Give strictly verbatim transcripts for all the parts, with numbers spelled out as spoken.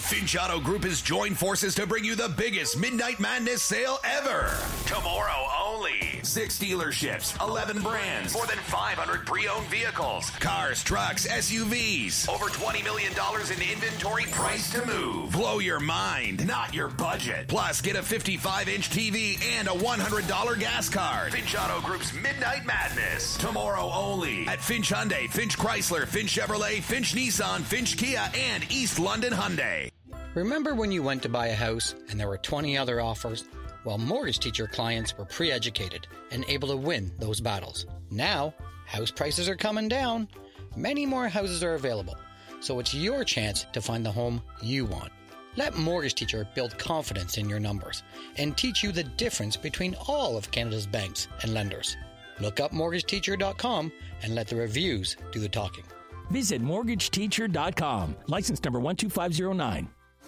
Finch Auto Group has joined forces to bring you the biggest Midnight Madness sale ever. Tomorrow only. Six dealerships, eleven brands, more than five hundred pre-owned vehicles, cars, trucks, S U Vs, over twenty million dollars in inventory priced to move. Blow your mind, not your budget. Plus, get a fifty-five inch T V and a one hundred dollars gas card. Finch Auto Group's Midnight Madness. Tomorrow only at Finch Hyundai, Finch Chrysler, Finch Chevrolet, Finch Nissan, Finch Kia, and East London Hyundai. Remember when you went to buy a house and there were twenty other offers? Well, Mortgage Teacher clients were pre-educated and able to win those battles. Now, house prices are coming down. Many more houses are available, so it's your chance to find the home you want. Let Mortgage Teacher build confidence in your numbers and teach you the difference between all of Canada's banks and lenders. Look up mortgage teacher dot com and let the reviews do the talking. Visit mortgage teacher dot com. License number one two five zero nine.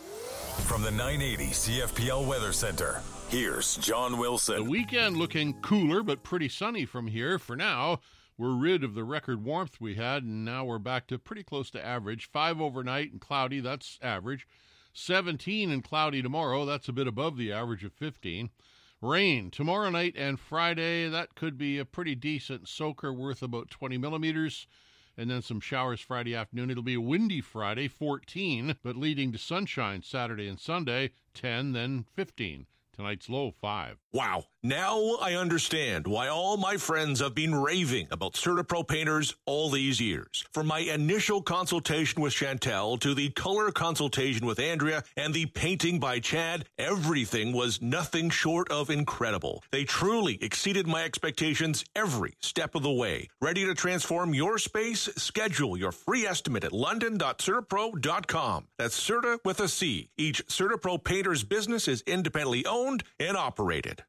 From the nine eighty C F P L Weather Center, here's John Wilson. The weekend looking cooler but pretty sunny from here. For now, we're rid of the record warmth we had, and now we're back to pretty close to average. Five overnight and cloudy, that's average. seventeen and cloudy tomorrow, that's a bit above the average of fifteen. Rain tomorrow night and Friday, that could be a pretty decent soaker worth about twenty millimeters. And then some showers Friday afternoon. It'll be a windy Friday, fourteen, but leading to sunshine Saturday and Sunday, ten, then fifteen. Tonight's low, five. Wow. Now I understand why all my friends have been raving about CertaPro painters all these years. From my initial consultation with Chantel to the color consultation with Andrea and the painting by Chad, everything was nothing short of incredible. They truly exceeded my expectations every step of the way. Ready to transform your space? Schedule your free estimate at london dot certapro dot com. That's Certa with a C. Each CertaPro painter's business is independently owned and operated.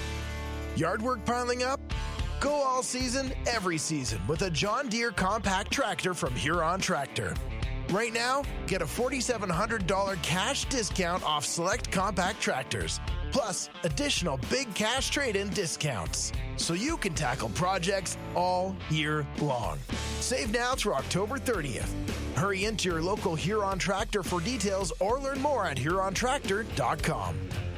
Yard work piling up? Go all season, every season with a John Deere compact tractor from Huron Tractor. Right now, get a four thousand seven hundred dollars cash discount off select compact tractors, plus additional big cash trade-in discounts, so you can tackle projects all year long. Save now through October thirtieth. Hurry into your local Huron Tractor for details or learn more at huron tractor dot com.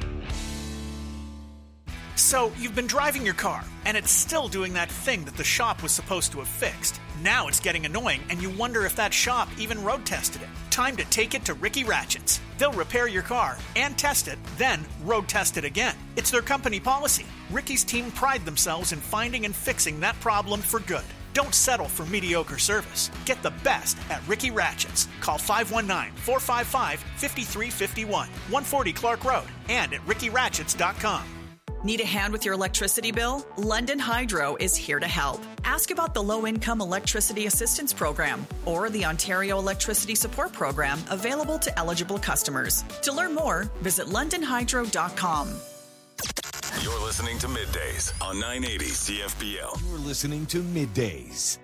So, you've been driving your car, and it's still doing that thing that the shop was supposed to have fixed. Now it's getting annoying, and you wonder if that shop even road tested it. Time to take it to Ricky Ratchets. They'll repair your car and test it, then road test it again. It's their company policy. Ricky's team pride themselves in finding and fixing that problem for good. Don't settle for mediocre service. Get the best at Ricky Ratchets. Call five one nine, four five five, five three five one, one forty Clark Road, and at ricky ratchets dot com. Need a hand with your electricity bill? London Hydro is here to help. Ask about the Low-Income Electricity Assistance Program or the Ontario Electricity Support Program available to eligible customers. To learn more, visit london hydro dot com. You're listening to Middays on nine eighty C F P L. You're listening to Middays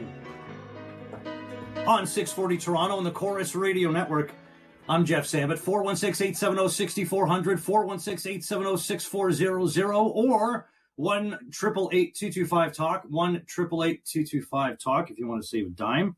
on six forty Toronto and the Chorus Radio Network. I'm Jeff Sabat, four one six, eight seven zero, six four zero zero, four one six, eight seven zero, six four zero zero, or one eight eight eight, two two five, talk, one eight eight eight, two two five, talk, if you want to save a dime.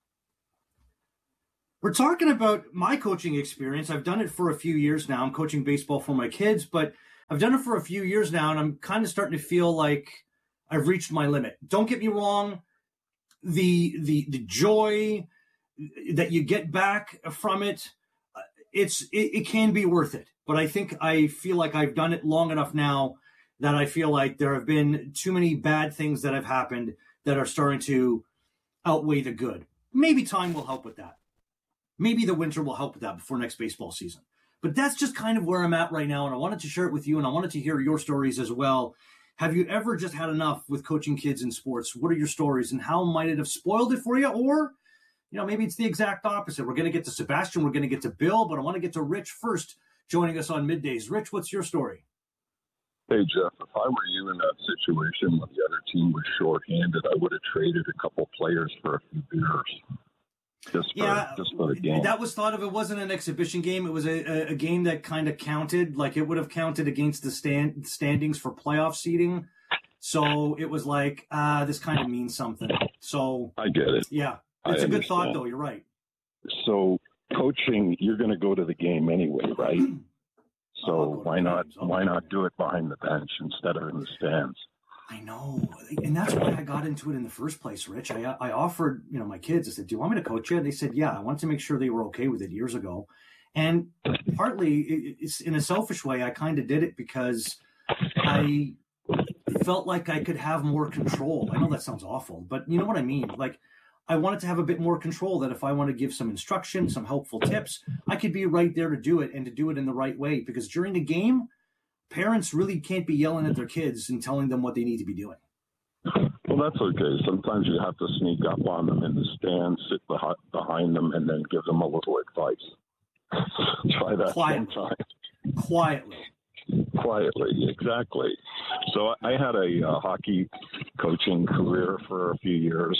We're talking about my coaching experience. I've done it for a few years now. I'm coaching baseball for my kids, but I've done it for a few years now, and I'm kind of starting to feel like I've reached my limit. Don't get me wrong. The, the, the joy that you get back from it, It's it, it can be worth it, but I think I feel like I've done it long enough now that I feel like there have been too many bad things that have happened that are starting to outweigh the good. Maybe time will help with that. Maybe the winter will help with that before next baseball season. But that's just kind of where I'm at right now, and I wanted to share it with you, and I wanted to hear your stories as well. Have you ever just had enough with coaching kids in sports? What are your stories, and how might it have spoiled it for you? Or, you know, maybe it's the exact opposite. We're going to get to Sebastian. We're going to get to Bill, but I want to get to Rich first, joining us on Middays. Rich, what's your story? Hey, Jeff, if I were you in that situation when the other team was shorthanded, I would have traded a couple players for a few beers. Just for, yeah, just for the game. That was thought of. It wasn't an exhibition game. It was a, a, a game that kind of counted. Like, it would have counted against the stand, standings for playoff seeding. So it was like, ah, uh, this kind of means something. So I get it. Yeah. It's I a good understand. thought, though. You're right. So coaching, you're going to go to the game anyway, right? So why not why not do it behind the bench instead of in the stands? I know, and that's why I got into it in the first place, Rich. I I offered, you know, my kids. I said, "Do you want me to coach you?" And they said, "Yeah." I wanted to make sure they were okay with it years ago, and partly it's in a selfish way. I kind of did it because I felt like I could have more control. I know that sounds awful, but you know what I mean. Like, I wanted to have a bit more control. That if I want to give some instruction, some helpful tips, I could be right there to do it and to do it in the right way. Because during the game, parents really can't be yelling at their kids and telling them what they need to be doing. Well, that's okay. Sometimes you have to sneak up on them in the stands, sit behind them, and then give them a little advice. Try that Quiet. sometime. Quietly. Quietly, exactly. So I had a uh, hockey coaching career for a few years,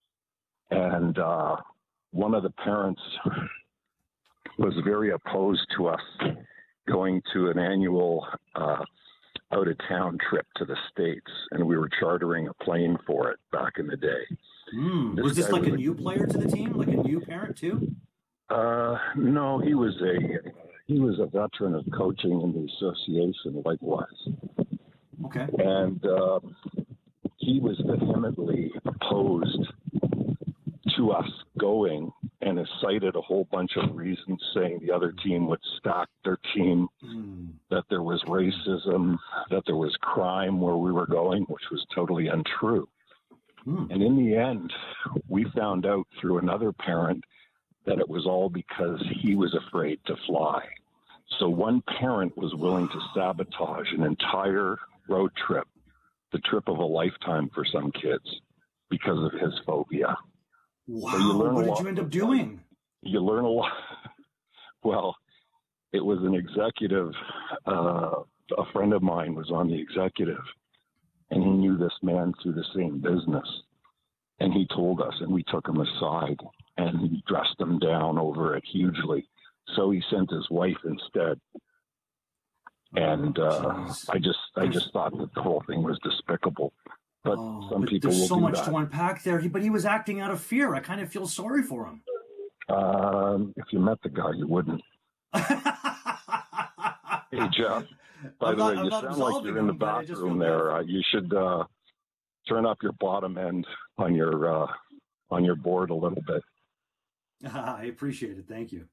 and uh, one of the parents was very opposed to us going to an annual uh, out-of-town trip to the States, and we were chartering a plane for it back in the day. Mm. Was this like a new player to the team, like a new parent too? Uh, no, he was a he was a veteran of coaching in the association, likewise. Okay. And uh, he was vehemently opposed to us going, and has cited a whole bunch of reasons, saying the other team would stack their team, mm. that there was racism, that there was crime where we were going, which was totally untrue. Mm. And in the end, we found out through another parent that it was all because he was afraid to fly. So one parent was willing to sabotage an entire road trip, the trip of a lifetime for some kids, because of his phobia. Wow, so you learn what a did lot. you end up doing? You learn a lot. Well, it was an executive. Uh, a friend of mine was on the executive, and he knew this man through the same business. And he told us, and we took him aside, and he dressed him down over it hugely. So he sent his wife instead. And uh, I just, I just thought that the whole thing was despicable. But oh, some but people there's will so do much that. to unpack there. He, but he was acting out of fear. I kind of feel sorry for him. Um, if you met the guy, you wouldn't. Hey, Jeff. By I'm the not- way, I'm you not sound like you're in the absolving him, but I just bathroom feel there. Uh, you should uh, turn up your bottom end on your uh, on your board a little bit. I appreciate it. Thank you.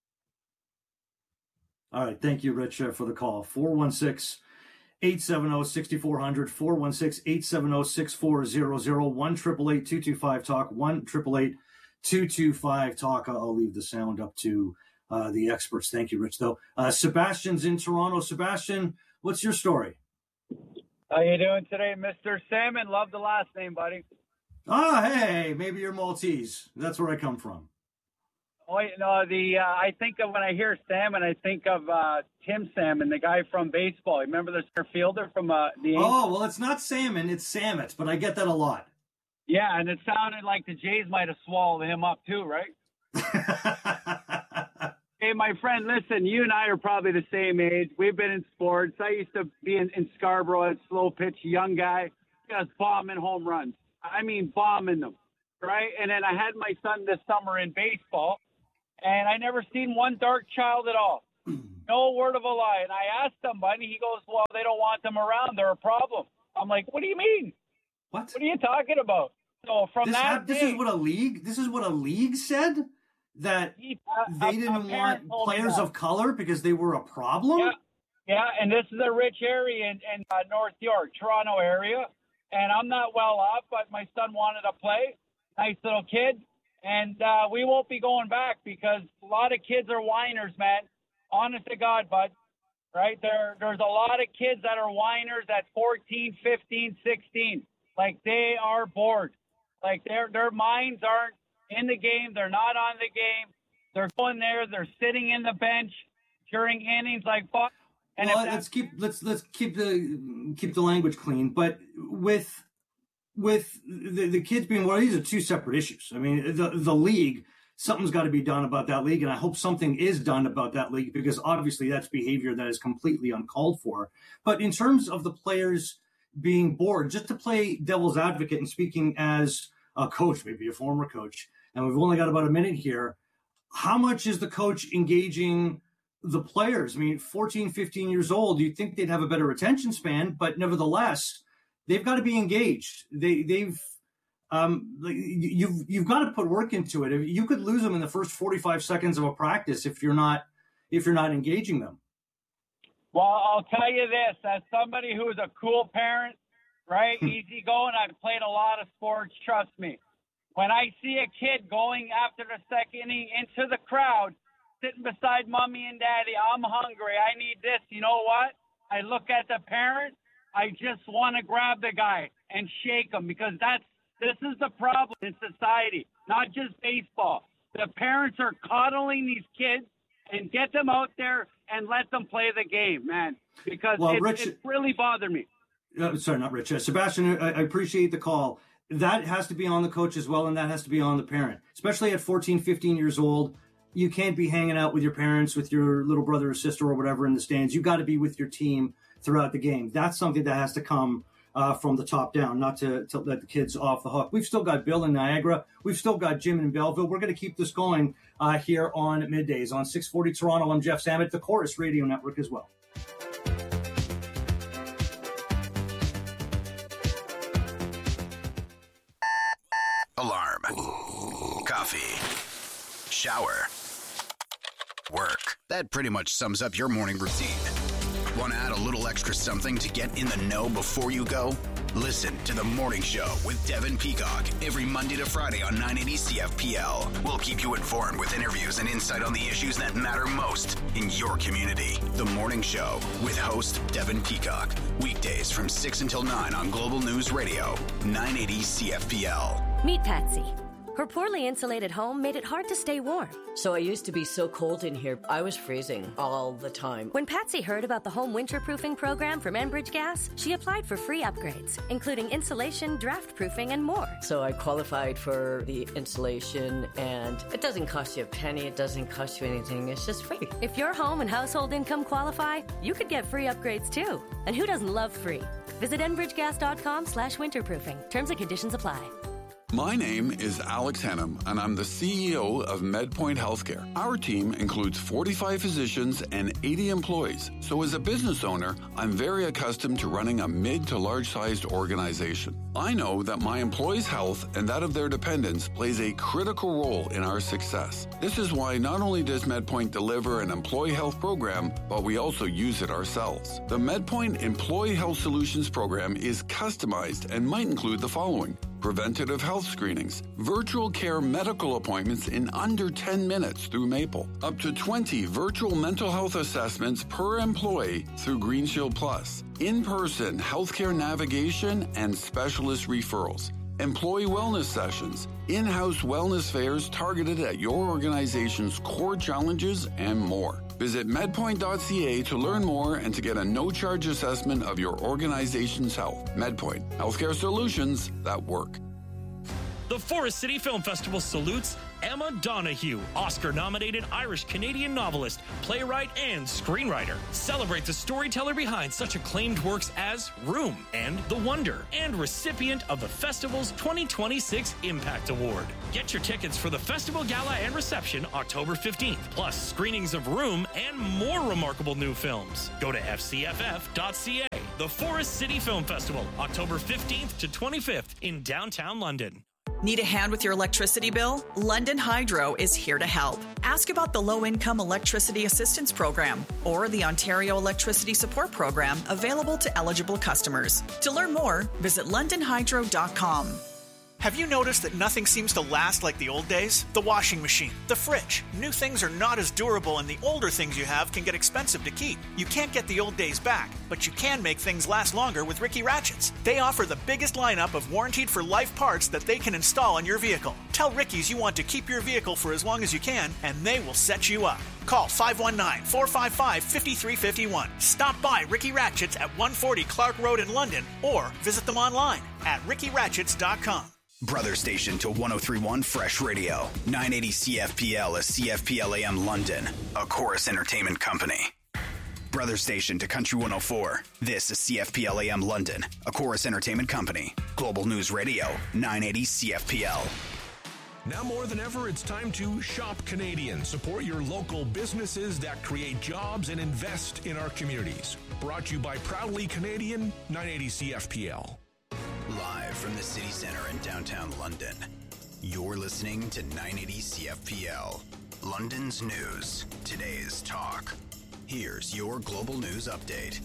All right. Thank you, Rich, uh, for the call. four one six, eight seven zero, six four zero zero, four one six, eight seven zero, six four zero zero, one eight eight eight, two two five, talk, one eight eight eight, two two five, talk. I'll leave the sound up to uh, the experts. Thank you, Rich, though. Uh, Sebastian's in Toronto. Sebastian, what's your story? How you doing today, Mister Salmon? Love the last name, buddy. Ah, hey, maybe you're Maltese. That's where I come from. Oh, you know, the uh, I think of when I hear Salmon, I think of uh, Tim Salmon, the guy from baseball. Remember the center fielder from uh, the Angels? Oh, well, it's not salmon, it's Samet, but I get that a lot. Yeah, and it sounded like the Jays might have swallowed him up too, right? Hey, my friend, listen, you and I are probably the same age. We've been in sports. I used to be in, in Scarborough at slow pitch, young guy, just bombing home runs. I mean, bombing them, right? And then I had my son this summer in baseball, and I never seen one dark child at all. No word of a lie. And I asked somebody, he goes, well, they don't want them around. They're a problem. I'm like, what do you mean? What? What are you talking about? So from This, that hap- this day, is what a league. This is what a league said, that he, uh, they a- didn't a parent want told me players that. of color because they were a problem. Yeah, yeah, and this is a rich area in, in uh, North York, Toronto area, and I'm not well off, but my son wanted to play. Nice little kid, and uh, we won't be going back because a lot of kids are whiners, man. Honest to God, bud. Right there, there's a lot of kids that are whiners at fourteen, fifteen, sixteen. Like they are bored. Like their their minds aren't in the game. They're not on the game. They're going there. They're sitting in the bench during innings. Like fuck. And well, if that- let's keep let's let's keep the keep the language clean. But with with the, the kids being well, these are two separate issues. I mean, the the league. Something's got to be done about that league, and I hope something is done about that league because obviously that's behavior that is completely uncalled for. But in terms of the players being bored, just to play devil's advocate and speaking as a coach, maybe a former coach, and we've only got about a minute here, how much is the coach engaging the players? I mean, fourteen, fifteen years old, you'd think they'd have a better attention span, but nevertheless, they've got to be engaged. They, they've, um, you've, you've got to put work into it. You could lose them in the first forty-five seconds of a practice if you're not, if you're not engaging them. Well, I'll tell you this, as somebody who is a cool parent, right, easy going, I've played a lot of sports, trust me. When I see a kid going after the second inning into the crowd, sitting beside mommy and daddy, I'm hungry, I need this, you know what? I look at the parent, I just want to grab the guy and shake him, because that's this is the problem in society, not just baseball. The parents are coddling these kids and get them out there and let them play the game, man, because well, it, Rich, it really bothered me. Uh, sorry, not Rich. Uh, Sebastian, I, I appreciate the call. That has to be on the coach as well, and that has to be on the parent, especially at fourteen, fifteen years old. You can't be hanging out with your parents, with your little brother or sister or whatever in the stands. You got to be with your team throughout the game. That's something that has to come uh, from the top down, not to, to let the kids off the hook. We've still got Bill in Niagara. We've still got Jim in Belleville. We're going to keep this going uh, here on Middays on six forty Toronto. I'm Jeff Samet, the Chorus Radio Network as well. Alarm. Coffee. Shower. Work. That pretty much sums up your morning routine. Want to add a little extra something to get in the know before you go? Listen to The Morning Show with Devin Peacock every Monday to Friday on nine eighty C F P L. We'll keep you informed with interviews and insight on the issues that matter most in your community. The Morning Show with host Devin Peacock. Weekdays from six until nine on Global News Radio, nine eighty C F P L. Meet Patsy. Her poorly insulated home made it hard to stay warm. So I used to be so cold in here, I was freezing all the time. When Patsy heard about the home winterproofing program from Enbridge Gas, she applied for free upgrades, including insulation, draft proofing, and more. So I qualified for the insulation, and it doesn't cost you a penny, it doesn't cost you anything, it's just free. If your home and household income qualify, you could get free upgrades too. And who doesn't love free? Visit enbridgegas.com slash winterproofing. Terms and conditions apply. My name is Alex Hannum, and I'm the C E O of MedPoint Healthcare. Our team includes forty-five physicians and eighty employees. So as a business owner, I'm very accustomed to running a mid to large-sized organization. I know that my employees' health and that of their dependents plays a critical role in our success. This is why not only does MedPoint deliver an employee health program, but we also use it ourselves. The MedPoint Employee Health Solutions program is customized and might include the following: preventative health screenings, virtual care medical appointments in under ten minutes through Maple, up to twenty virtual mental health assessments per employee through Green Shield Plus, in-person healthcare navigation and specialist referrals, employee wellness sessions, in-house wellness fairs targeted at your organization's core challenges, and more. Visit medpoint dot c a to learn more and to get a no-charge assessment of your organization's health. MedPoint, healthcare solutions that work. The Forest City Film Festival salutes Emma Donoghue, Oscar-nominated Irish-Canadian novelist, playwright, and screenwriter. Celebrate the storyteller behind such acclaimed works as Room and The Wonder, and recipient of the festival's twenty twenty-six Impact Award. Get your tickets for the festival gala and reception October fifteenth, plus screenings of Room and more remarkable new films. Go to f c f f dot c a. The Forest City Film Festival, October fifteenth to twenty-fifth in downtown London. Need a hand with your electricity bill? London Hydro is here to help. Ask about the Low-Income Electricity Assistance Program or the Ontario Electricity Support Program available to eligible customers. To learn more, visit london hydro dot com. Have you noticed that nothing seems to last like the old days? The washing machine, the fridge. New things are not as durable, and the older things you have can get expensive to keep. You can't get the old days back, but you can make things last longer with Ricky Ratchets. They offer the biggest lineup of warranted for life parts that they can install on your vehicle. Tell Ricky's you want to keep your vehicle for as long as you can, and they will set you up. Call five one nine, four five five, five three five one. Stop by Ricky Ratchets at one forty Clark Road in London, or visit them online at ricky ratchets dot com. Brother station to one oh three point one Fresh Radio, nine eighty C F P L, a C F P L A M London, a Chorus Entertainment Company. Brother station to Country one oh four. This is C F P L A M London, a Chorus Entertainment Company. Global News Radio, nine eighty C F P L. Now more than ever, it's time to shop Canadian. Support your local businesses that create jobs and invest in our communities. Brought to you by Proudly Canadian, nine eighty C F P L. Live from the city centre in downtown London, you're listening to nine eighty C F P L. London's news, today's talk. Here's your global news update.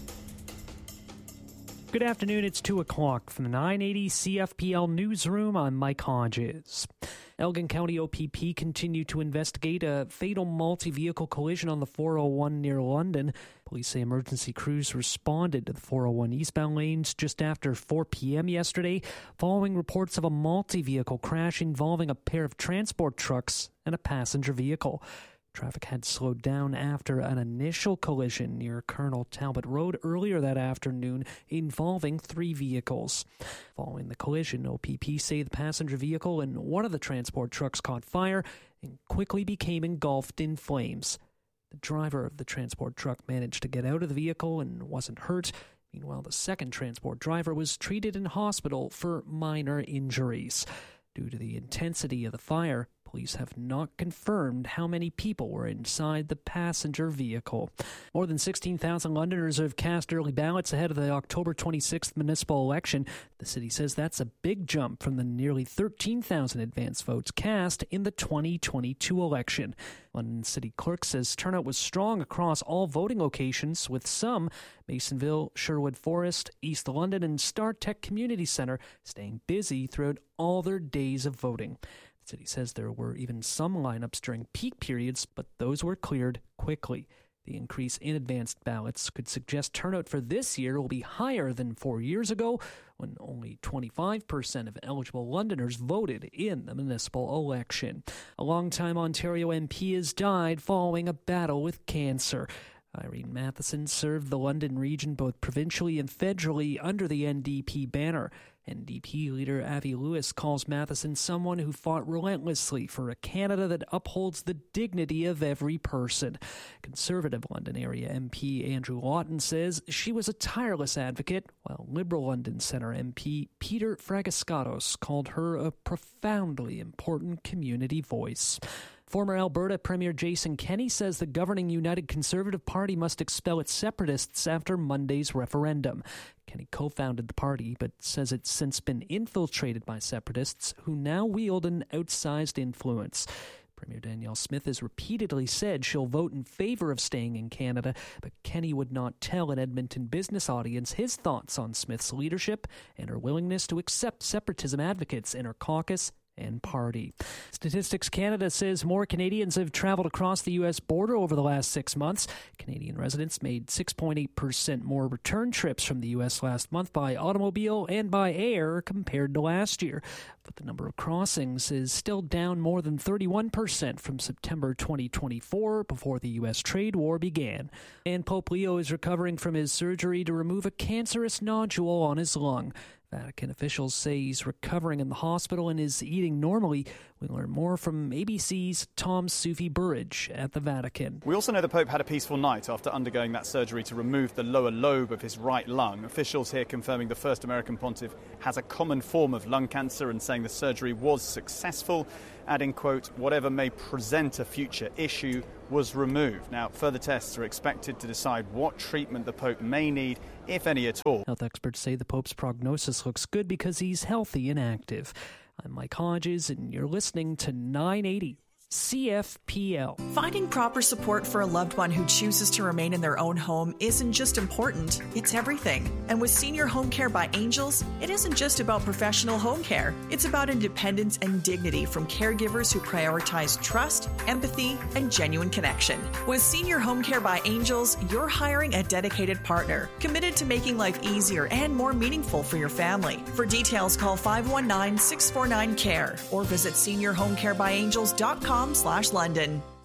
Good afternoon, it's two o'clock from the nine eighty C F P L newsroom. I'm Mike Hodges. Elgin County O P P continued to investigate a fatal multi-vehicle collision on the four oh one near London. Police say emergency crews responded to the four oh one eastbound lanes just after four p.m. yesterday, following reports of a multi-vehicle crash involving a pair of transport trucks and a passenger vehicle. Traffic had slowed down after an initial collision near Colonel Talbot Road earlier that afternoon involving three vehicles. Following the collision, O P P say the passenger vehicle and one of the transport trucks caught fire and quickly became engulfed in flames. The driver of the transport truck managed to get out of the vehicle and wasn't hurt. Meanwhile, the second transport driver was treated in hospital for minor injuries. Due to the intensity of the fire, police have not confirmed how many people were inside the passenger vehicle. More than sixteen thousand Londoners have cast early ballots ahead of the October twenty-sixth municipal election. The city says that's a big jump from the nearly thirteen thousand advance votes cast in the twenty twenty-two election. London City Clerk says turnout was strong across all voting locations, with some, Masonville, Sherwood Forest, East London, and StarTech Community Centre, staying busy throughout all their days of voting. The city says there were even some lineups during peak periods, but those were cleared quickly. The increase in advanced ballots could suggest turnout for this year will be higher than four years ago, when only twenty-five percent of eligible Londoners voted in the municipal election. A longtime Ontario M P has died following a battle with cancer. Irene Matheson served the London region both provincially and federally under the N D P banner. N D P leader Avi Lewis calls Matheson someone who fought relentlessly for a Canada that upholds the dignity of every person. Conservative London area M P Andrew Lawton says she was a tireless advocate, while Liberal London Centre M P Peter Fragiskatos called her a profoundly important community voice. Former Alberta Premier Jason Kenney says the governing United Conservative Party must expel its separatists after Monday's referendum. Kenney co-founded the party, but says it's since been infiltrated by separatists who now wield an outsized influence. Premier Danielle Smith has repeatedly said she'll vote in favour of staying in Canada, but Kenney would not tell an Edmonton business audience his thoughts on Smith's leadership and her willingness to accept separatism advocates in her caucus and party. Statistics Canada says more Canadians have travelled across the U S border over the last six months. Canadian residents made six point eight percent more return trips from the U S last month by automobile and by air compared to last year. But the number of crossings is still down more than thirty-one percent from September twenty twenty-four, before the U S trade war began. And Pope Leo is recovering from his surgery to remove a cancerous nodule on his lung. Vatican officials say he's recovering in the hospital and is eating normally. We learn more from A B C's Tom Sufi Burridge at the Vatican. We also know the Pope had a peaceful night after undergoing that surgery to remove the lower lobe of his right lung. Officials here confirming the first American pontiff has a common form of lung cancer and saying the surgery was successful, adding, quote, whatever may present a future issue was removed. Now, further tests are expected to decide what treatment the Pope may need, if any at all. Health experts say the Pope's prognosis looks good because he's healthy and active. I'm Mike Hodges, and you're listening to nine eighty C F P L. Finding proper support for a loved one who chooses to remain in their own home isn't just important, it's everything. And with Senior Home Care by Angels, it isn't just about professional home care. It's about independence and dignity from caregivers who prioritize trust, empathy, and genuine connection. With Senior Home Care by Angels, you're hiring a dedicated partner, committed to making life easier and more meaningful for your family. For details, call five one nine, six four nine, C A R E or visit senior home care by angels dot com slash London.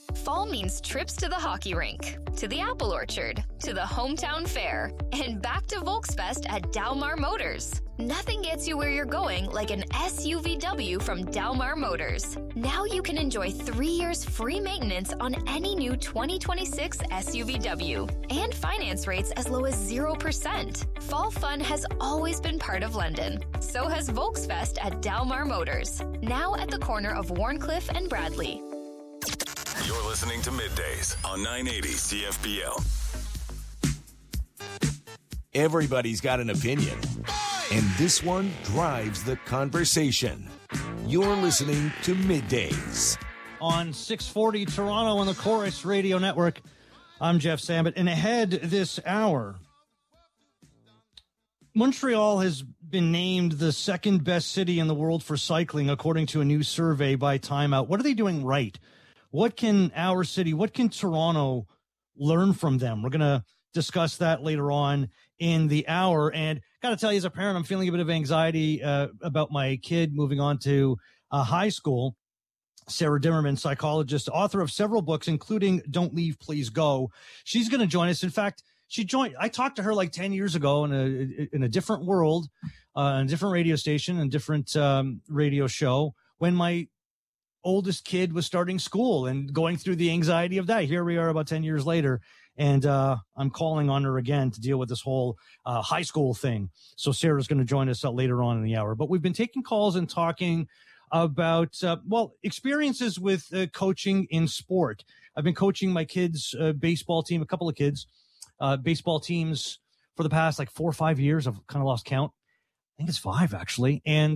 Fall means trips to the hockey rink, to the apple orchard, to the hometown fair, and back to Volksfest at Dalmar Motors. Nothing gets you where you're going like an S U V W from Dalmar Motors. Now you can enjoy three years free maintenance on any new twenty twenty-six S U V W and finance rates as low as zero percent. Fall fun has always been part of London. So has Volksfest at Dalmar Motors, now at the corner of Warncliffe and Bradley. You're listening to Middays on nine eighty C F P L. Everybody's got an opinion, and this one drives the conversation. You're listening to Middays on six forty Toronto on the Chorus Radio Network. I'm Jeff Samet, and ahead this hour, Montreal has been named the second best city in the world for cycling, according to a new survey by Time Out. What are they doing right? What can our city, what can Toronto learn from them? We're going to discuss that later on in the hour. And got to tell you, as a parent, I'm feeling a bit of anxiety uh, about my kid moving on to uh, high school. Sarah Dimmerman, psychologist, author of several books, including Don't Leave, Please Go. She's going to join us. In fact, she joined, I talked to her like ten years ago in a, in a different world, uh, a different radio station, and different um, radio show when my oldest kid was starting school and going through the anxiety of that. Here we are about ten years later, and uh, I'm calling on her again to deal with this whole uh, high school thing. So Sarah's going to join us uh, later on in the hour. But we've been taking calls and talking about, uh, well, experiences with uh, coaching in sport. I've been coaching my kids' uh, baseball team, a couple of kids, uh, baseball teams for the past like four or five years. I've kind of lost count. I think it's five, actually. And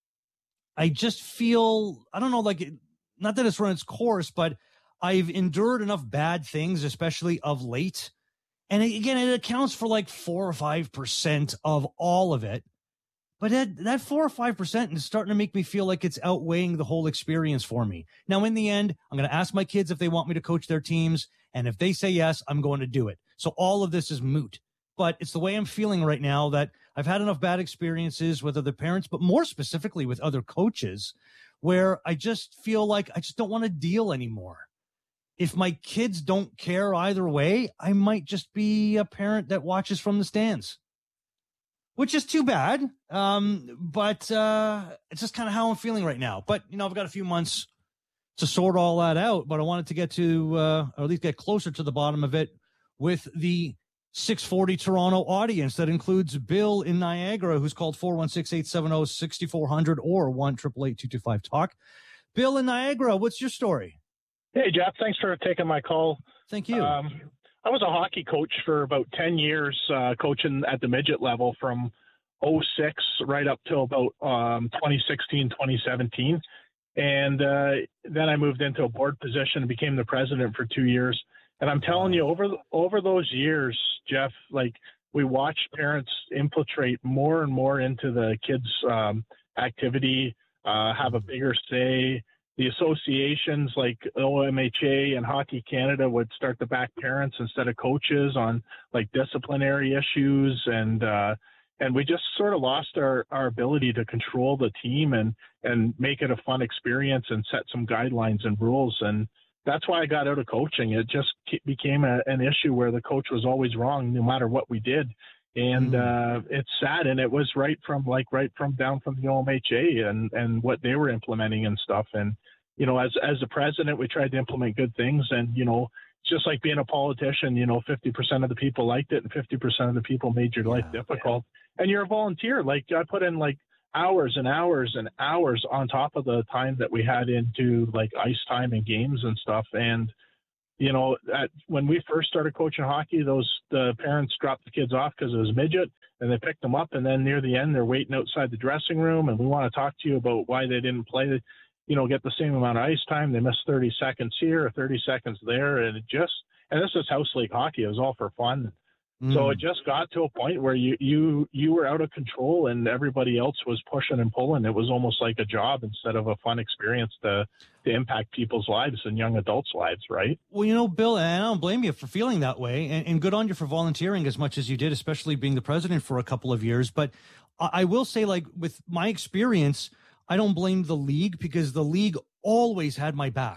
I just feel, I don't know, like, not that it's run its course, but I've endured enough bad things, especially of late. And again, it accounts for like four or five percent of all of it. But that, that four or five percent is starting to make me feel like it's outweighing the whole experience for me. Now, in the end, I'm going to ask my kids if they want me to coach their teams. And if they say yes, I'm going to do it. So all of this is moot. But it's the way I'm feeling right now that I've had enough bad experiences with other parents, but more specifically with other coaches, where I just feel like I just don't want to deal anymore. If my kids don't care either way, I might just be a parent that watches from the stands, which is too bad. Um, but uh, it's just kind of how I'm feeling right now. But, you know, I've got a few months to sort all that out, but I wanted to get to, uh, or at least get closer to the bottom of it with the six forty Toronto audience. That includes Bill in Niagara, who's called four one six, eight seven zero, six four zero zero or one eight eight eight, two two five, talk. Bill in Niagara, what's your story? Hey, Jeff, thanks for taking my call. Thank you. Um, I was a hockey coach for about ten years, uh, coaching at the midget level from oh six right up till about um, twenty sixteen, twenty seventeen. And uh, then I moved into a board position and became the president for two years. And I'm telling you, over over those years, Jeff, like we watched parents infiltrate more and more into the kids' um, activity, uh, have a bigger say. The associations like O M H A and Hockey Canada would start to back parents instead of coaches on like disciplinary issues, and uh, and we just sort of lost our, our ability to control the team and and make it a fun experience and set some guidelines and rules. And that's why I got out of coaching. It just became a, an issue where the coach was always wrong no matter what we did. And mm. uh, it's sad. And it was right from like right from down from the O M H A and, and what they were implementing and stuff. And, you know, as, as the president, we tried to implement good things. And, you know, just like being a politician, you know, fifty percent of the people liked it and fifty percent of the people made your yeah, life difficult. Yeah. And you're a volunteer. Like I put in like hours and hours and hours on top of the time that we had into like ice time and games and stuff. And, you know, at, when we first started coaching hockey, those the parents dropped the kids off because it was midget, and they picked them up. And then near the end, they're waiting outside the dressing room, and we want to talk to you about why they didn't play, you know, get the same amount of ice time. They missed thirty seconds here or thirty seconds there, and it just and this is house league hockey. It was all for fun. Mm. So it just got to a point where you you you were out of control, and everybody else was pushing and pulling. It was almost like a job instead of a fun experience to to impact people's lives and young adults' lives, right? Well, you know, Bill, and I don't blame you for feeling that way, and, and good on you for volunteering as much as you did, especially being the president for a couple of years. But I, I will say, like, with my experience, I don't blame the league because the league always had my back.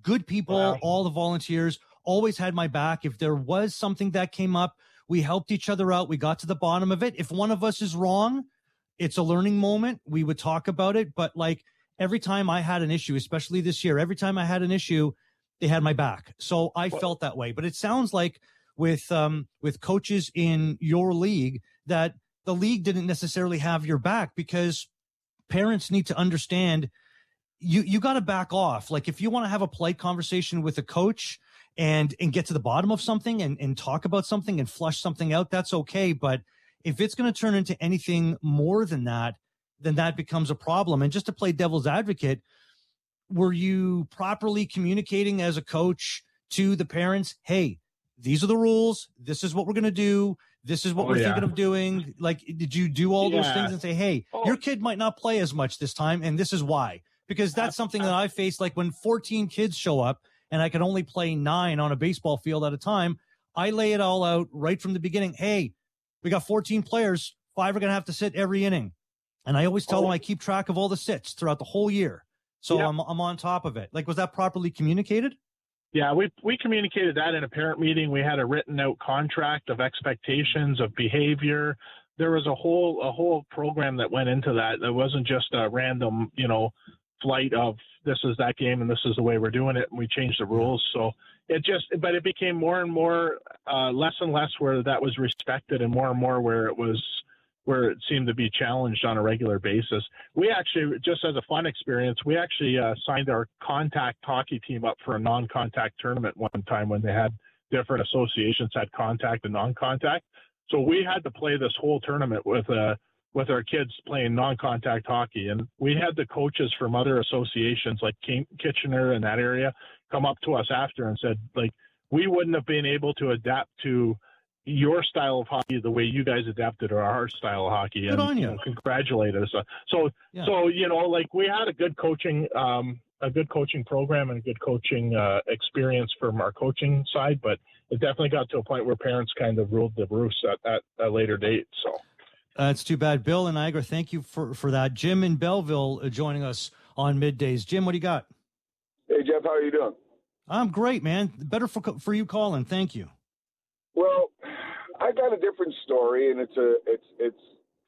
good people, wow. all the volunteers always had my back. If there was something that came up, we helped each other out. We got to the bottom of it. If one of us is wrong, it's a learning moment. We would talk about it. But like every time I had an issue, especially this year, every time I had an issue, they had my back. So I well, felt that way. But it sounds like with um, with coaches in your league that the league didn't necessarily have your back, because parents need to understand you you got to back off. Like if you want to have a polite conversation with a coach and and get to the bottom of something and, and talk about something and flush something out, that's okay. But if it's going to turn into anything more than that, then that becomes a problem. And just to play devil's advocate, were you properly communicating as a coach to the parents? Hey, these are the rules. This is what we're going to do. This is what oh, we're yeah. thinking of doing. Like, did you do all yeah. those things and say, hey, oh. your kid might not play as much this time, and this is why? Because that's something that I face. Like when fourteen kids show up and I can only play nine on a baseball field at a time, I lay it all out right from the beginning. Hey, we got fourteen players. Five are going to have to sit every inning. And I always tell oh. them I keep track of all the sits throughout the whole year. So yep. I'm I'm on top of it. Like, was that properly communicated? Yeah, we we communicated that in a parent meeting. We had a written out contract of expectations of behavior. There was a whole a whole program that went into that. It wasn't just a random, you know, flight of this is that game and this is the way we're doing it, and we changed the rules. So it just, but it became more and more, uh, less and less where that was respected, and more and more where it was, where it seemed to be challenged on a regular basis. We actually, just as a fun experience, we actually uh, signed our contact hockey team up for a non-contact tournament one time when they had different associations had contact and non-contact. So we had to play this whole tournament with a, with our kids playing non-contact hockey. And we had the coaches from other associations like Kitchener and that area come up to us after and said, like, we wouldn't have been able to adapt to your style of hockey the way you guys adapted to our style of hockey. Good and on you. You know, congratulate us. So, yeah. so, you know, like we had a good coaching, um, a good coaching program and a good coaching uh, experience from our coaching side, but it definitely got to a point where parents kind of ruled the roost at, at a later date. So. That's uh, too bad. Bill and Niagara, thank you for, for that. Jim in Belleville uh, joining us on Middays. Jim, what do you got? Hey, Jeff, how are you doing? I'm great, man. Better for for you calling. Thank you. Well, I got a different story, and it's a it's it's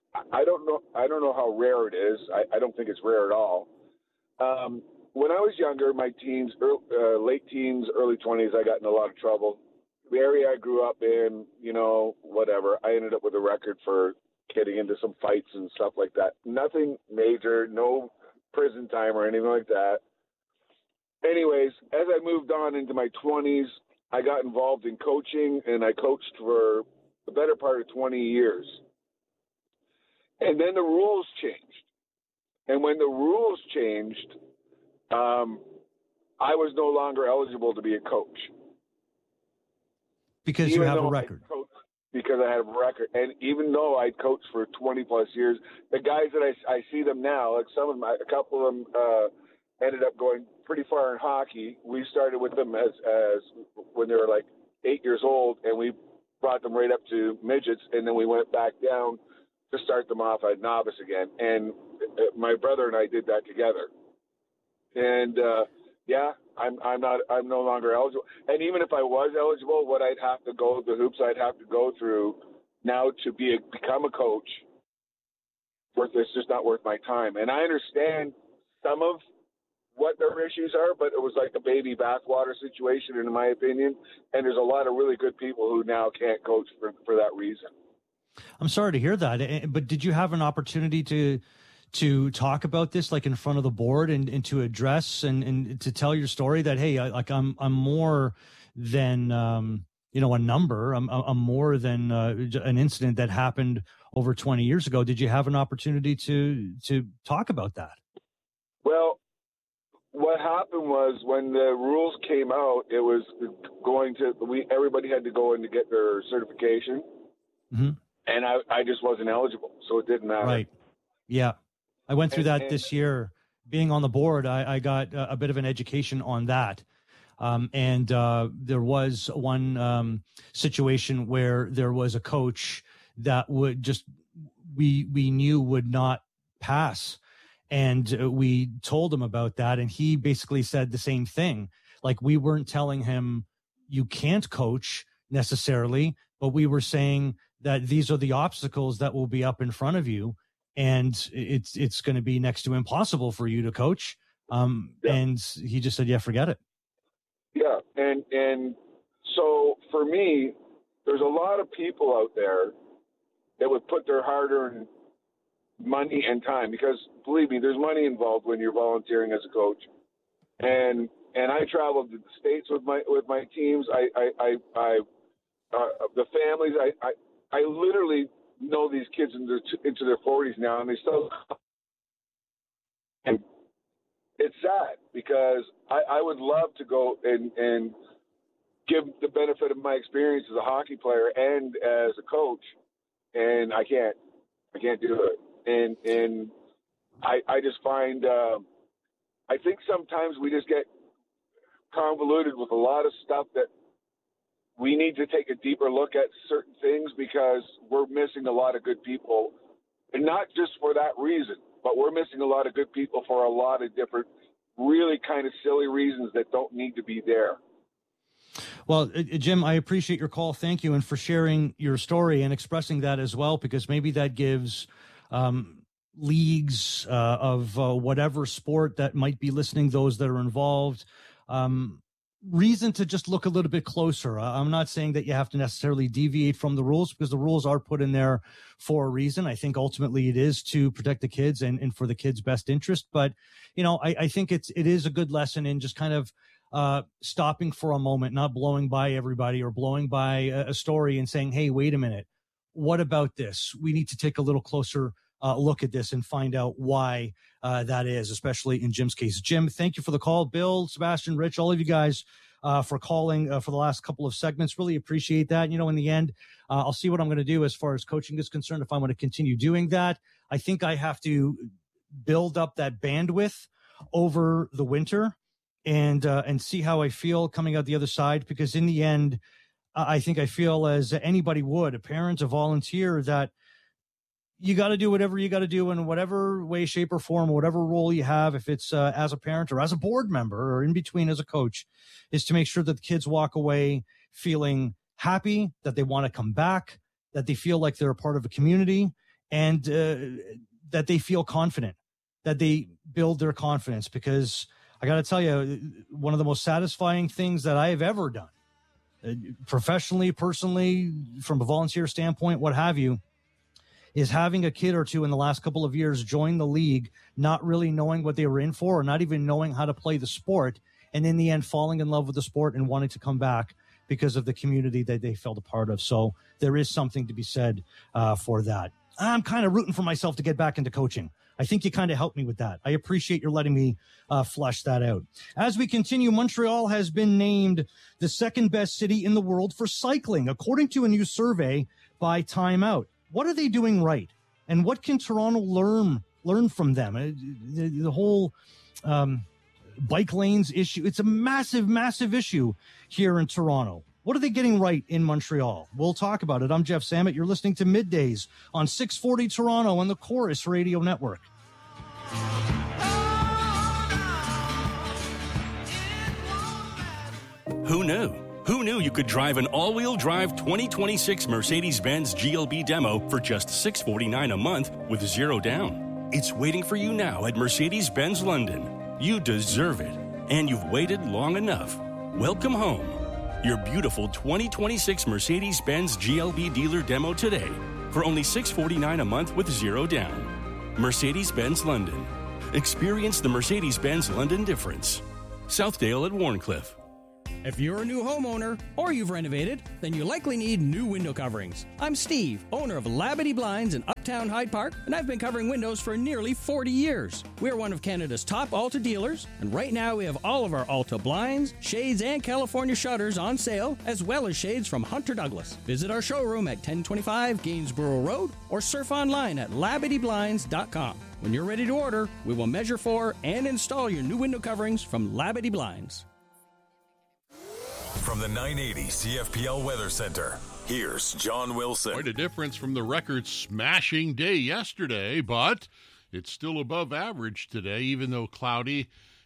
I don't know I don't know how rare it is. I, I don't think it's rare at all. Um, when I was younger, my teens, early, uh, late teens, early twenties, I got in a lot of trouble. The area I grew up in, you know, whatever. I ended up with a record for getting into some fights and stuff like that. Nothing major, no prison time or anything like that. Anyways, as I moved on into my twenties, I got involved in coaching, and I coached for the better part of twenty years. And then the rules changed. And when the rules changed, um, I was no longer eligible to be a coach. Because you have a record. Coached, because I have a record. And even though I coached for twenty plus years, the guys that I, I see them now, like some of them, a couple of them uh, ended up going pretty far in hockey. We started with them as, as when they were like eight years old, and we brought them right up to midgets, and then we went back down to start them off at novice again. And my brother and I did that together. And uh, yeah, I'm I'm not I'm no longer eligible. And even if I was eligible, what I'd have to go the hoops I'd have to go through now to be a, become a coach, worth it's just not worth my time. And I understand some of what their issues are, but it was like a baby bathwater situation, in my opinion. And there's a lot of really good people who now can't coach for, for that reason. I'm sorry to hear that, but did you have an opportunity to to talk about this, like in front of the board, and, and to address and, and to tell your story that, hey, I, like I'm I'm more than um, you know a number. I'm I'm more than uh, an incident that happened over twenty years ago. Did you have an opportunity to to talk about that? Well, what happened was when the rules came out, it was going to we everybody had to go in to get their certification. Mm-hmm. And I, I just wasn't eligible, so it didn't matter. Right. Yeah. I went through and, that and, this year. Being on the board, I, I got a, a bit of an education on that. Um, and uh, there was one um, situation where there was a coach that would just, we we knew would not pass. And uh, we told him about that. And he basically said the same thing. Like, we weren't telling him you can't coach necessarily, but we were saying that these are the obstacles that will be up in front of you, and it's it's going to be next to impossible for you to coach. Um, yeah. And he just said, yeah, forget it. Yeah. And, and so for me, there's a lot of people out there that would put their hard-earned money and time, because believe me, there's money involved when you're volunteering as a coach. And, and I traveled to the States with my, with my teams. I, I, I, I uh, the families, I, I, I literally know these kids into, into their forties now, and they still, and it's sad because I, I would love to go and, and give the benefit of my experience as a hockey player and as a coach, and I can't. I can't do it. And and I I just find uh, I think sometimes we just get convoluted with a lot of stuff that we need to take a deeper look at certain things, because we're missing a lot of good people, and not just for that reason. But we're missing a lot of good people for a lot of different, really kind of silly reasons that don't need to be there. Well, uh, Jim, I appreciate your call. Thank you. And for sharing your story and expressing that as well, because maybe that gives um, leagues uh, of uh, whatever sport that might be listening, those that are involved, um, reason to just look a little bit closer. I'm not saying that you have to necessarily deviate from the rules, because the rules are put in there for a reason. I think ultimately it is to protect the kids and, and for the kids' best interest. But, you know, I, I think it's, it is a good lesson in just kind of uh, stopping for a moment, not blowing by everybody or blowing by a, a story and saying, hey, wait a minute, what about this? We need to take a little closer Uh, look at this and find out why uh, that is, especially in Jim's case. Jim, thank you for the call. Bill, Sebastian, Rich, all of you guys uh, for calling uh, for the last couple of segments. Really appreciate that. You know, in the end, uh, I'll see what I'm going to do as far as coaching is concerned, if I'm going to continue doing that. I think I have to build up that bandwidth over the winter and uh, and see how I feel coming out the other side, because in the end, uh, I think I feel as anybody would, a parent, a volunteer, that you got to do whatever you got to do in whatever way, shape, or form, whatever role you have, if it's uh, as a parent or as a board member or in between as a coach, is to make sure that the kids walk away feeling happy, that they want to come back, that they feel like they're a part of a community, and uh, that they feel confident, that they build their confidence. Because I got to tell you, one of the most satisfying things that I have ever done, uh, professionally, personally, from a volunteer standpoint, what have you, is having a kid or two in the last couple of years join the league, not really knowing what they were in for, or not even knowing how to play the sport, and in the end falling in love with the sport and wanting to come back because of the community that they felt a part of. So there is something to be said uh, for that. I'm kind of rooting for myself to get back into coaching. I think you kind of helped me with that. I appreciate your letting me uh, flesh that out. As we continue, Montreal has been named the second best city in the world for cycling, according to a new survey by Time Out. What are they doing right? And what can Toronto learn learn from them? The, the whole um, bike lanes issue, it's a massive, massive issue here in Toronto. What are they getting right in Montreal? We'll talk about it. I'm Jeff Samet. You're listening to Middays on six forty Toronto on the Chorus Radio Network. Who knew? Who knew you could drive an all-wheel drive twenty twenty-six Mercedes-Benz G L B demo for just six hundred forty-nine dollars a month with zero down? It's waiting for you now at Mercedes-Benz London. You deserve it, and you've waited long enough. Welcome home. Your beautiful twenty twenty-six Mercedes-Benz G L B dealer demo today for only six hundred forty-nine dollars a month with zero down. Mercedes-Benz London. Experience the Mercedes-Benz London difference. Southdale at Warncliffe. If you're a new homeowner or you've renovated, then you likely need new window coverings. I'm Steve, owner of Labadee Blinds in Uptown Hyde Park, and I've been covering windows for nearly forty years. We're one of Canada's top Alta dealers, and right now we have all of our Alta blinds, shades, and California shutters on sale, as well as shades from Hunter Douglas. Visit our showroom at ten twenty-five Gainsborough Road or surf online at labadee blinds dot com. When you're ready to order, we will measure for and install your new window coverings from Labadee Blinds. From the nine eighty C F P L Weather Center, here's John Wilson. Quite a difference from the record-smashing day yesterday, but it's still above average today, even though cloudy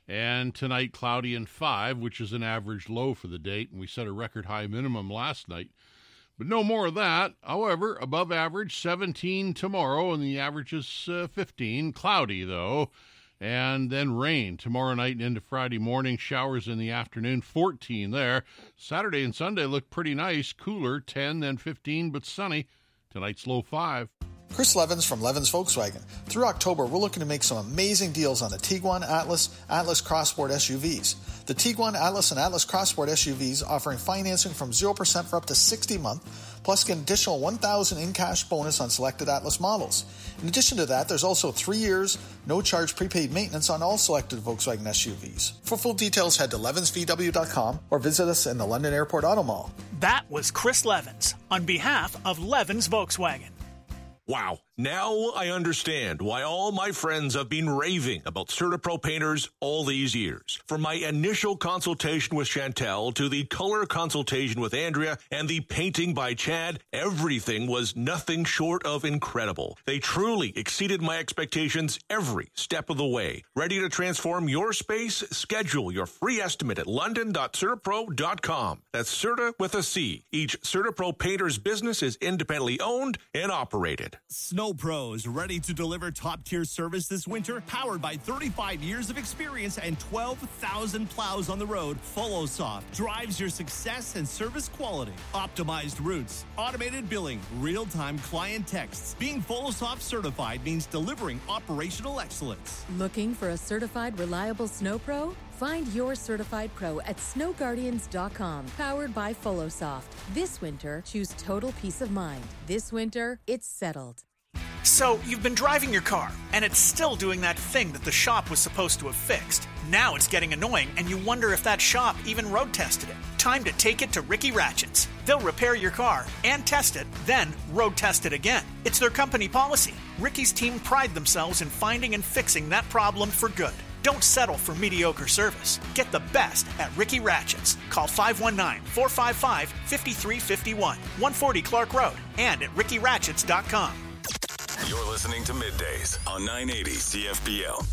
And tonight, cloudy and five, which is an average low for the date. And we set a record high minimum last night. But no more of that. However, above average, seventeen tomorrow, and the average is uh, fifteen. Cloudy, though. And then rain tomorrow night and into Friday morning. Showers in the afternoon, fourteen there. Saturday and Sunday look pretty nice. Cooler, ten, then fifteen, but sunny. Tonight's low five. Chris Levins from Levins Volkswagen. Through October, we're looking to make some amazing deals on the Tiguan, Atlas, Atlas Crossport S U Vs. The Tiguan, Atlas, and Atlas Crossport S U Vs offering financing from zero percent for up to sixty months, plus get an additional one thousand dollars in cash bonus on selected Atlas models. In addition to that, there's also three years, no-charge prepaid maintenance on all selected Volkswagen S U Vs. For full details, head to levins v w dot com or visit us in the London Airport Auto Mall. That was Chris Levins on behalf of Levins Volkswagen. Wow. Now I understand why all my friends have been raving about CertaPro painters all these years. From my initial consultation with Chantel to the color consultation with Andrea and the painting by Chad, everything was nothing short of incredible. They truly exceeded my expectations every step of the way. Ready to transform your space? Schedule your free estimate at london dot certapro dot com. That's Certa with a C. Each CertaPro painter's business is independently owned and operated. Snow Pros, ready to deliver top-tier service this winter? Powered by thirty-five years of experience and twelve thousand plows on the road, FollowSoft drives your success and service quality. Optimized routes, automated billing, real-time client texts. Being FollowSoft certified means delivering operational excellence. Looking for a certified, reliable Snow Pro? Find your certified pro at snow guardians dot com. Powered by FollowSoft. This winter, choose total peace of mind. This winter, it's settled. So, you've been driving your car, and it's still doing that thing that the shop was supposed to have fixed. Now it's getting annoying, and you wonder if that shop even road tested it. Time to take it to Ricky Ratchets. They'll repair your car and test it, then road test it again. It's their company policy. Ricky's team pride themselves in finding and fixing that problem for good. Don't settle for mediocre service. Get the best at Ricky Ratchets. Call five one nine, four five five, five three five one, one forty Clark Road, and at ricky ratchets dot com. You're listening to Middays on nine eighty C F P L.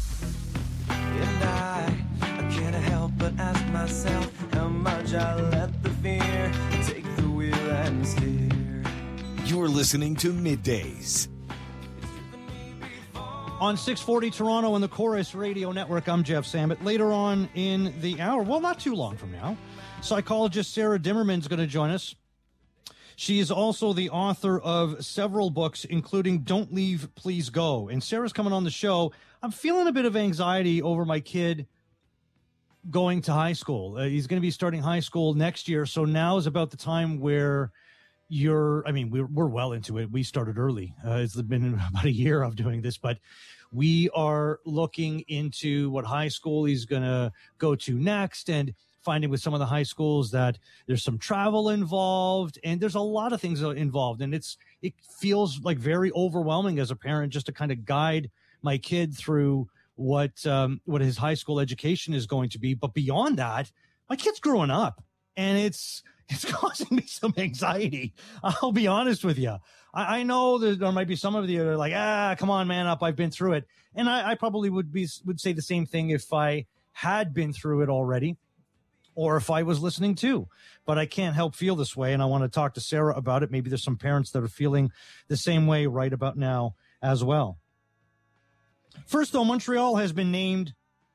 And I, I can't help but ask myself how much I let the fear take the wheel and steer. You're listening to Middays on six forty Toronto and the Chorus Radio Network. I'm Jeff Samet. Later on in the hour, well, not too long from now, psychologist Sarah Dimmerman is going to join us. She is also the author of several books, including Don't Leave, Please Go. And Sarah's coming on the show. I'm feeling a bit of anxiety over my kid going to high school. Uh, he's going to be starting high school next year. So now is about the time where you're, I mean, we're, we're well into it. We started early. Uh, it's been about a year of doing this, but we are looking into what high school he's going to go to next, and finding with some of the high schools that there's some travel involved, and there's a lot of things involved. And it's, it feels like very overwhelming as a parent just to kind of guide my kid through what, um, what his high school education is going to be. But beyond that, my kid's growing up, and it's, it's causing me some anxiety. I'll be honest with you. I, I know that there might be some of you that are like, ah, come on, man up. I've been through it. And I, I probably would be, would say the same thing if I had been through it already, or if I was listening too. But I can't help feel this way, and I want to talk to Sarah about it. Maybe there's some parents that are feeling the same way right about now as well. First, though, Montreal has been named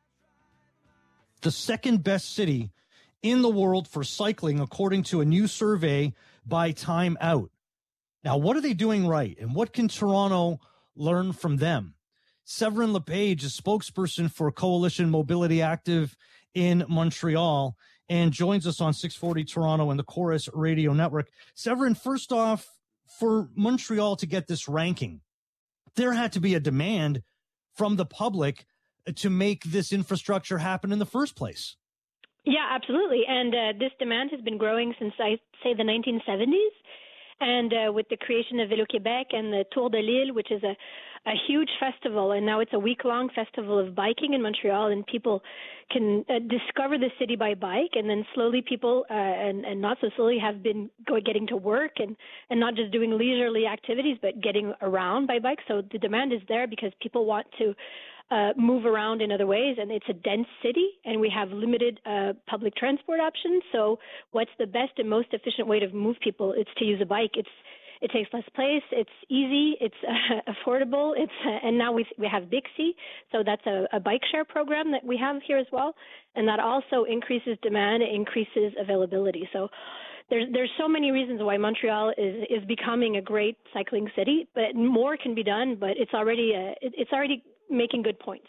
the second best city in the world for cycling, according to a new survey by Time Out. Now, what are they doing right, and what can Toronto learn from them? Severin LePage is spokesperson for Coalition Mobility Active in Montreal and joins us on six forty Toronto and the Chorus Radio Network. Severin, first off, for Montreal to get this ranking, there had to be a demand from the public to make this infrastructure happen in the first place. Yeah, absolutely. And uh, this demand has been growing since, I say, the nineteen seventies. And uh, with the creation of Vélo Québec and the Tour de l'Île, which is a, a huge festival, and now it's a week-long festival of biking in Montreal, and people can uh, discover the city by bike, and then slowly people, uh, and, and not so slowly, have been go, getting to work and, and not just doing leisurely activities, but getting around by bike. So the demand is there because people want to uh, move around in other ways. And it's a dense city, and we have limited uh, public transport options. So what's the best and most efficient way to move people? It's to use a bike. It's It takes less place. It's easy. It's uh, affordable. It's uh, and now we we have Bixi, so that's a, a bike share program that we have here as well, and that also increases demand, it increases availability. So there's there's so many reasons why Montreal is is becoming a great cycling city, but more can be done. But it's already a, it, it's already making good points.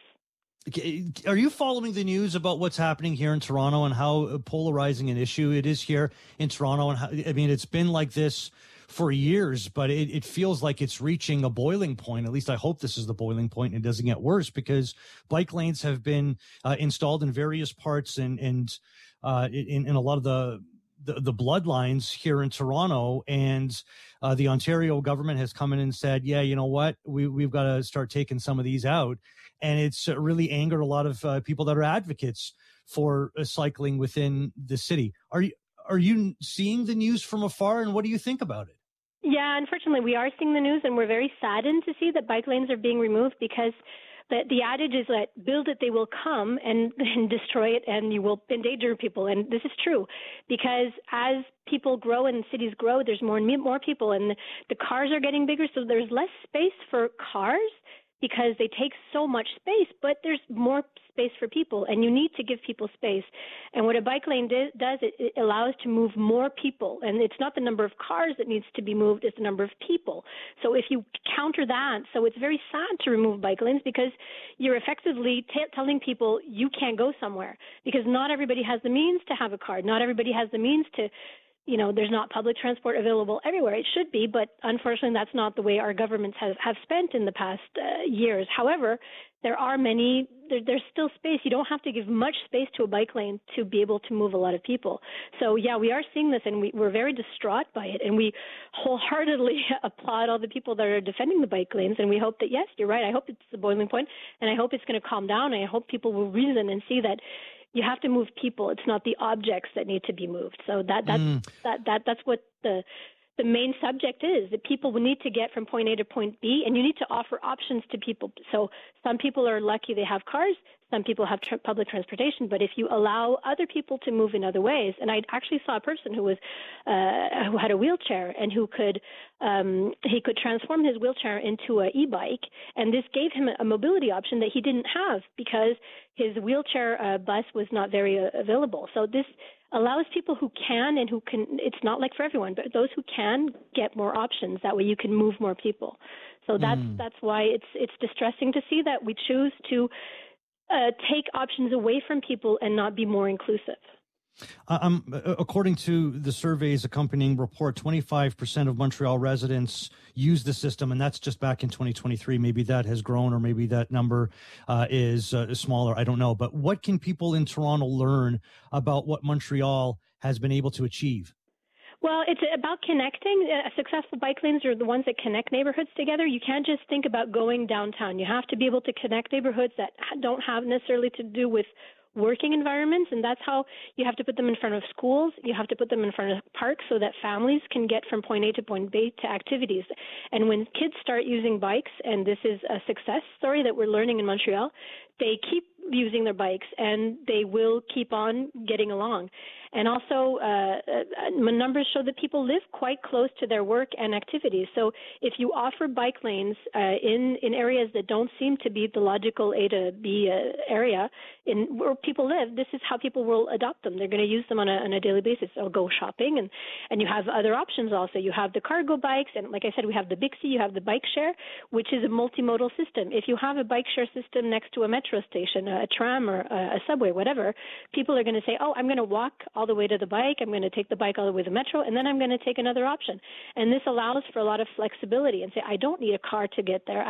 Are you following the news about what's happening here in Toronto and how polarizing an issue it is here in Toronto? And how, I mean, it's been like this for years, but it, it feels like it's reaching a boiling point. At least I hope this is the boiling point and it doesn't get worse, because bike lanes have been uh, installed in various parts and, and uh, in, in a lot of the, the, the bloodlines here in Toronto. And uh, the Ontario government has come in and said, yeah, you know what, we, we've got to start taking some of these out. And it's really angered a lot of uh, people that are advocates for uh, cycling within the city. Are you are you seeing the news from afar, and what do you think about it? Yeah, unfortunately, we are seeing the news, and we're very saddened to see that bike lanes are being removed, because the, the adage is that build it, they will come, and, and destroy it, and you will endanger people. And this is true, because as people grow and cities grow, there's more and more people, and the, the cars are getting bigger, so there's less space for cars, because they take so much space, but there's more space for people, and you need to give people space. And what a bike lane do, does, it, it allows to move more people, and it's not the number of cars that needs to be moved, it's the number of people. So if you counter that, so it's very sad to remove bike lanes, because you're effectively t- telling people you can't go somewhere, because not everybody has the means to have a car, not everybody has the means to, you know, there's not public transport available everywhere. It should be, but unfortunately that's not the way our governments have, have spent in the past uh, years. However, there are many, there, there's still space. You don't have to give much space to a bike lane to be able to move a lot of people. So yeah, we are seeing this, and we, we're very distraught by it, and we wholeheartedly applaud all the people that are defending the bike lanes, and we hope that, yes, you're right, I hope it's the boiling point, and I hope it's going to calm down, and I hope people will reason and see that you have to move people. It's not the objects that need to be moved. So that that's mm. that, that that's what the the main subject is. That people will need to get from point A to point B, and you need to offer options to people. So some people are lucky they have cars. Some people have tr- public transportation, but if you allow other people to move in other ways, and I actually saw a person who was uh, who had a wheelchair and who could um, he could transform his wheelchair into an e-bike, and this gave him a mobility option that he didn't have because his wheelchair uh, bus was not very uh, available. So this allows people who can and who can, it's not like for everyone, but those who can get more options. That way you can move more people. So that's mm. that's why it's it's distressing to see that we choose to Uh, take options away from people and not be more inclusive. Uh, um, according to the survey's accompanying report, twenty-five percent of Montreal residents use the system, and that's just back in twenty twenty-three. Maybe that has grown, or maybe that number uh, is uh, smaller. I don't know. But what can people in Toronto learn about what Montreal has been able to achieve? Well, it's about connecting. Uh, successful bike lanes are the ones that connect neighborhoods together. You can't just think about going downtown. You have to be able to connect neighborhoods that don't have necessarily to do with working environments, and that's how you have to put them in front of schools. You have to put them in front of parks so that families can get from point A to point B to activities. And when kids start using bikes, and this is a success story that we're learning in Montreal, they keep using their bikes, and they will keep on getting along. And also, uh, uh, numbers show that people live quite close to their work and activities. So if you offer bike lanes uh, in, in areas that don't seem to be the logical A to B uh, area in where people live, this is how people will adopt them. They're going to use them on a, on a daily basis. They'll go shopping, and, and you have other options also. You have the cargo bikes, and like I said, we have the Bixi, you have the bike share, which is a multimodal system. If you have a bike share system next to a metro station, a tram or a, a subway, whatever, people are going to say, oh, I'm going to walk all the way to the bike, I'm going to take the bike all the way to the metro, and then I'm going to take another option. And this allows for a lot of flexibility and say, I don't need a car to get there.